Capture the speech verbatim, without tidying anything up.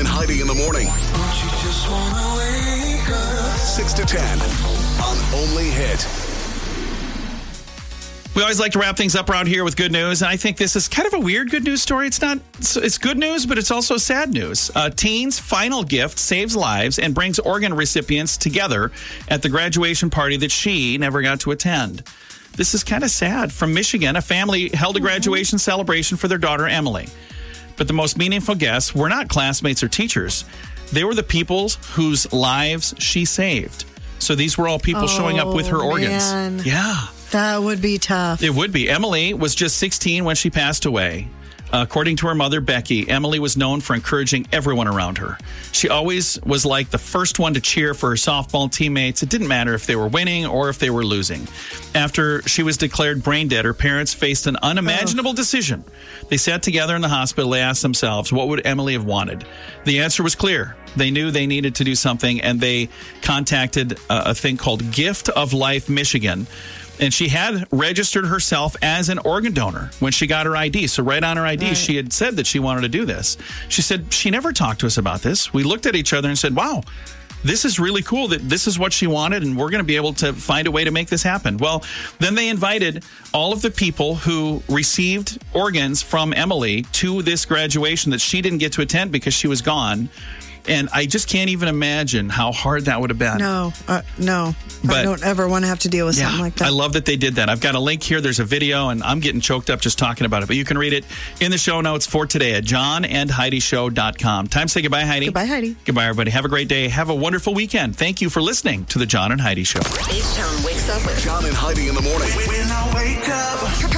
and Heidi in the morning. Don't you just wanna wake up? six to ten on Only Hit. We always like to wrap things up around here with good news, and I think this is kind of a weird good news story. It's not, it's, it's good news, but it's also sad news. A teen's final gift saves lives and brings organ recipients together at the graduation party that she never got to attend. This is kind of sad. From Michigan, a family held a graduation celebration for their daughter, Emily. But the most meaningful guests were not classmates or teachers. They were the people whose lives she saved. So these were all people oh, showing up with her organs. Man. Yeah. That would be tough. It would be. Emily was just sixteen when she passed away. According to her mother, Becky, Emily was known for encouraging everyone around her. She always was like the first one to cheer for her softball teammates. It didn't matter if they were winning or if they were losing. After she was declared brain dead, her parents faced an unimaginable oh. decision. They sat together in the hospital. They asked themselves, what would Emily have wanted? The answer was clear. They knew they needed to do something, and they contacted a, a thing called Gift of Life Michigan. And she had registered herself as an organ donor when she got her I D. So right on her I D, right. she had said that she wanted to do this. She said she never talked to us about this. We looked at each other and said, wow, this is really cool that this is what she wanted, and we're going to be able to find a way to make this happen. Well, then they invited all of the people who received organs from Emily to this graduation that she didn't get to attend because she was gone. And I just can't even imagine how hard that would have been. No, uh, no. But, I don't ever want to have to deal with yeah, something like that. I love that they did that. I've got a link here. There's a video, and I'm getting choked up just talking about it. But you can read it in the show notes for today at john and heidi show dot com. Time to say goodbye, Heidi. Goodbye, Heidi. Goodbye, everybody. Have a great day. Have a wonderful weekend. Thank you for listening to the John and Heidi Show. H-Town wakes up with John and Heidi in the morning. When I wake up.